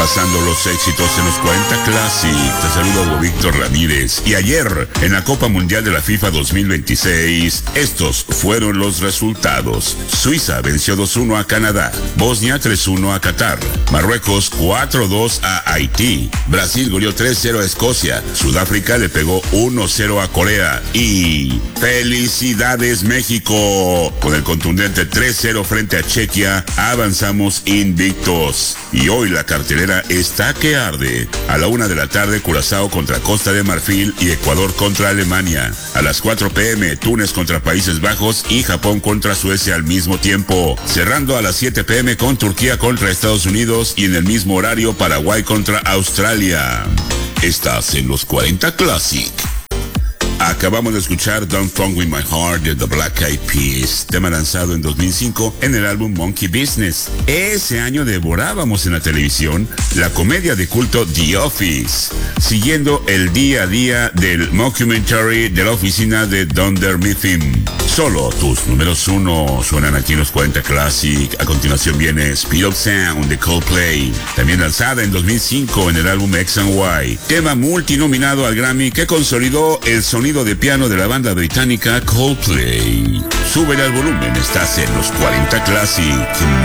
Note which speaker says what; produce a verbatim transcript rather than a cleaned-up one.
Speaker 1: repasando los éxitos en los cuarenta Classic. Te saluda Hugo Víctor Ramírez. Y ayer, en la Copa Mundial de la FIFA dos mil veintiséis, estos fueron los resultados. Suiza venció dos uno a Canadá. Bosnia tres uno a Qatar. Marruecos cuatro dos a Haití. Brasil goleó tres cero a Escocia. Sudáfrica le pegó uno cero a Corea. Y ¡felicidades México! Con el contundente tres cero frente a Chequia, avanzamos invictos. Y hoy la cartelera está que arde. A la una de la tarde, Curazao contra Costa de Marfil y Ecuador contra Alemania. A las cuatro pe eme, Túnez contra Países Bajos y Japón contra Suecia al mismo tiempo. Cerrando a las siete pe eme con Turquía contra Estados Unidos y en el mismo horario Paraguay contra Australia. Estás en los cuarenta Classic. Acabamos de escuchar Don't Fuck With My Heart de The Black Eyed Peas, tema lanzado en dos mil cinco en el álbum Monkey Business. Ese año devorábamos en la televisión la comedia de culto The Office, siguiendo el día a día del mockumentary de la oficina de Dunder Mifflin. Solo tus números uno suenan aquí en los cuarenta Classic. A continuación viene Speed of Sound de Coldplay, también lanzada en dos mil cinco en el álbum X and Y, tema multinominado al Grammy que consolidó el sonido de piano de la banda británica Coldplay. Súbele al volumen, estás en los cuarenta Classic.